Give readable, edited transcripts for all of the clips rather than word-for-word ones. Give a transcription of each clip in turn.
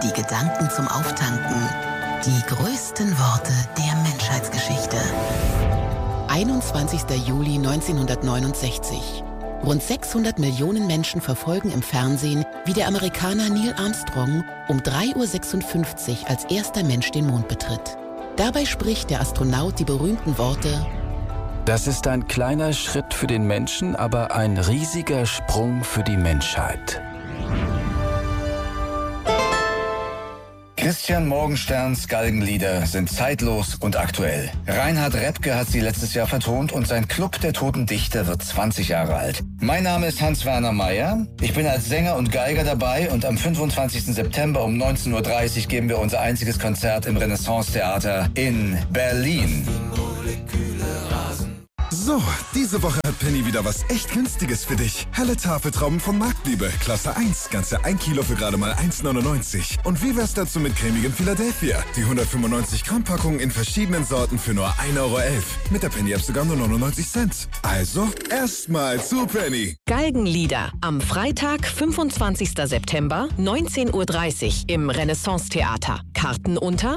die Gedanken zum Auftanken, die größten Worte der Menschheitsgeschichte. 21. Juli 1969. Rund 600 Millionen Menschen verfolgen im Fernsehen, wie der Amerikaner Neil Armstrong um 3:56 Uhr als erster Mensch den Mond betritt. Dabei spricht der Astronaut die berühmten Worte: Das ist ein kleiner Schritt für den Menschen, aber ein riesiger Sprung für die Menschheit. Christian Morgensterns Galgenlieder sind zeitlos und aktuell. Reinhard Repke hat sie letztes Jahr vertont und sein Club der Toten Dichter wird 20 Jahre alt. Mein Name ist Hans-Werner Meyer. Ich bin als Sänger und Geiger dabei und am 25. September um 19:30 Uhr geben wir unser einziges Konzert im Renaissance-Theater in Berlin. So, diese Woche hat Penny wieder was echt Günstiges für dich. Helle Tafeltrauben von Marktliebe, Klasse 1, ganze 1 Kilo für gerade mal 1,99. Und wie wär's dazu mit cremigem Philadelphia? Die 195 Gramm Packung in verschiedenen Sorten für nur 1,11 €. Mit der Penny-App sogar nur 99 Cent. Also, erstmal zu Penny. Galgenlieder am Freitag, 25. September, 19:30 Uhr im Renaissance-Theater. Karten unter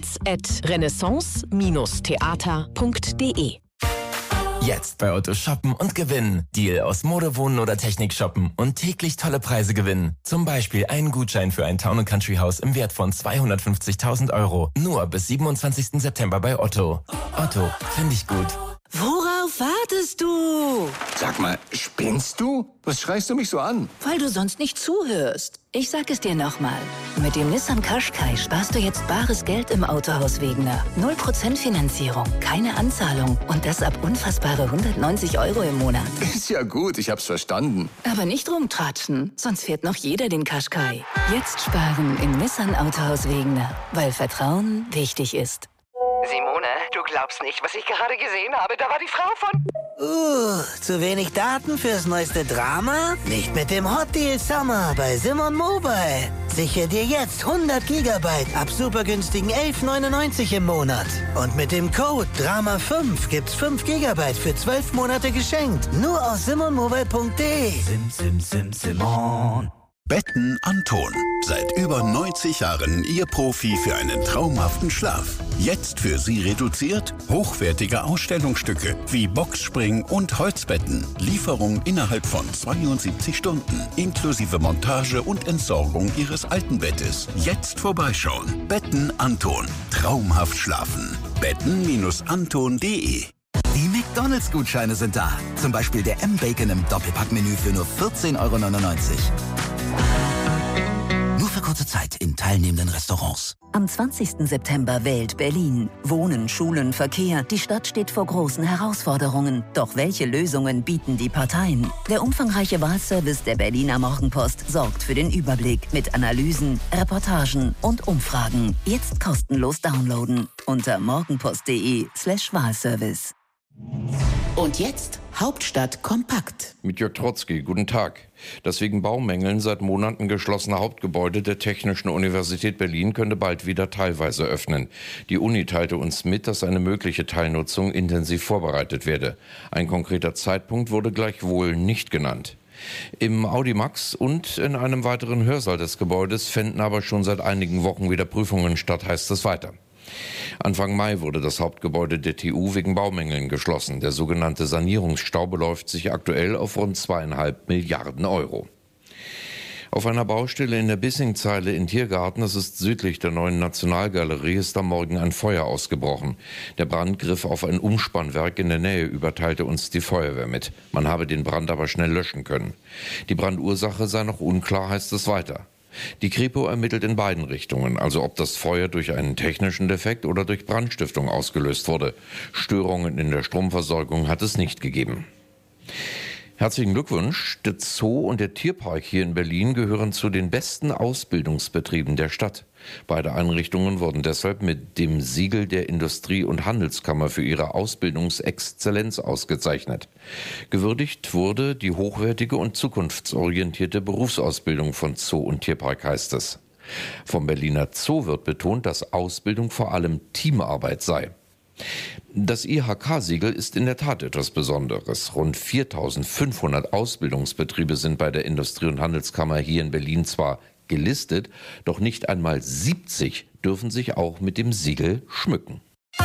tickets@renaissance-theater.de. Jetzt bei Otto shoppen und gewinnen. Deal aus Mode, Wohnen oder Technik shoppen und täglich tolle Preise gewinnen. Zum Beispiel einen Gutschein für ein Town & Country Haus im Wert von 250.000 €. Nur bis 27. September bei Otto. Otto, finde ich gut. Worauf wartest du? Sag mal, spinnst du? Was schreist du mich so an? Weil du sonst nicht zuhörst. Ich sag es dir nochmal. Mit dem Nissan Qashqai sparst du jetzt bares Geld im Autohaus Wegener. 0% Finanzierung, keine Anzahlung und das ab unfassbare 190 € im Monat. Ist ja gut, ich hab's verstanden. Aber nicht rumtratschen, sonst fährt noch jeder den Qashqai. Jetzt sparen im Nissan Autohaus Wegener, weil Vertrauen wichtig ist. Simone, du glaubst nicht, was ich gerade gesehen habe. Da war die Frau von... Zu wenig Daten fürs neueste Drama? Nicht mit dem Hot Deal Summer bei Simon Mobile. Sichere dir jetzt 100 GB ab super günstigen 11,99 € im Monat. Und mit dem Code DRAMA5 gibt's 5 GB für 12 Monate geschenkt. Nur aus simonmobile.de. Simon. Betten Anton. Seit über 90 Jahren Ihr Profi für einen traumhaften Schlaf. Jetzt für Sie reduziert hochwertige Ausstellungsstücke wie Boxspring und Holzbetten. Lieferung innerhalb von 72 Stunden. Inklusive Montage und Entsorgung Ihres alten Bettes. Jetzt vorbeischauen. Betten Anton. Traumhaft schlafen. Betten-anton.de. Die McDonalds-Gutscheine sind da. Zum Beispiel der M-Bacon im Doppelpackmenü für nur 14,99 €. Nur für kurze Zeit in teilnehmenden Restaurants. Am 20. September wählt Berlin. Wohnen, Schulen, Verkehr. Die Stadt steht vor großen Herausforderungen. Doch welche Lösungen bieten die Parteien? Der umfangreiche Wahlservice der Berliner Morgenpost sorgt für den Überblick mit Analysen, Reportagen und Umfragen. Jetzt kostenlos downloaden unter morgenpost.de/Wahlservice. Und jetzt Hauptstadt kompakt. Mit Jörg Trotzki, guten Tag. Das wegen Baumängeln seit Monaten geschlossene Hauptgebäude der Technischen Universität Berlin könnte bald wieder teilweise öffnen. Die Uni teilte uns mit, dass eine mögliche Teilnutzung intensiv vorbereitet werde. Ein konkreter Zeitpunkt wurde gleichwohl nicht genannt. Im Audimax und in einem weiteren Hörsaal des Gebäudes fänden aber schon seit einigen Wochen wieder Prüfungen statt, heißt es weiter. Anfang Mai wurde das Hauptgebäude der TU wegen Baumängeln geschlossen. Der sogenannte Sanierungsstau beläuft sich aktuell auf rund 2,5 Milliarden €. Auf einer Baustelle in der Bissingzeile in Tiergarten, das ist südlich der neuen Nationalgalerie, ist am Morgen ein Feuer ausgebrochen. Der Brand griff auf ein Umspannwerk in der Nähe über, teilte uns die Feuerwehr mit. Man habe den Brand aber schnell löschen können. Die Brandursache sei noch unklar, heißt es weiter. Die Kripo ermittelt in beiden Richtungen, also ob das Feuer durch einen technischen Defekt oder durch Brandstiftung ausgelöst wurde. Störungen in der Stromversorgung hat es nicht gegeben. Herzlichen Glückwunsch. Der Zoo und der Tierpark hier in Berlin gehören zu den besten Ausbildungsbetrieben der Stadt. Beide Einrichtungen wurden deshalb mit dem Siegel der Industrie- und Handelskammer für ihre Ausbildungsexzellenz ausgezeichnet. Gewürdigt wurde die hochwertige und zukunftsorientierte Berufsausbildung von Zoo und Tierpark, heißt es. Vom Berliner Zoo wird betont, dass Ausbildung vor allem Teamarbeit sei. Das IHK-Siegel ist in der Tat etwas Besonderes. Rund 4.500 Ausbildungsbetriebe sind bei der Industrie- und Handelskammer hier in Berlin zwar gelistet, doch nicht einmal 70 dürfen sich auch mit dem Siegel schmücken.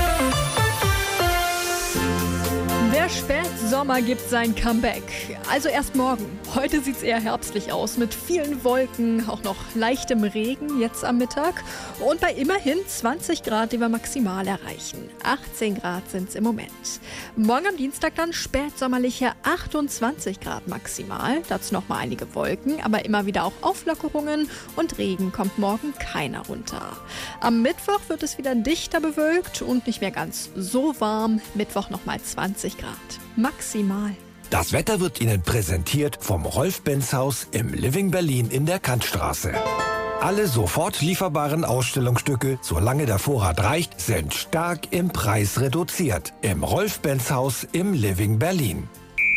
Der Spätsommer gibt sein Comeback. Also erst morgen. Heute sieht es eher herbstlich aus mit vielen Wolken, auch noch leichtem Regen jetzt am Mittag und bei immerhin 20 Grad, die wir maximal erreichen. 18 Grad sind es im Moment. Morgen am Dienstag dann spätsommerliche 28 Grad maximal. Dazu noch mal einige Wolken, aber immer wieder auch Auflockerungen und Regen kommt morgen keiner runter. Am Mittwoch wird es wieder dichter bewölkt und nicht mehr ganz so warm. Mittwoch nochmal 20 Grad. Maximal. Das Wetter wird Ihnen präsentiert vom Rolf-Benz-Haus im Living Berlin in der Kantstraße. Alle sofort lieferbaren Ausstellungsstücke, solange der Vorrat reicht, sind stark im Preis reduziert. Im Rolf-Benz-Haus im Living Berlin.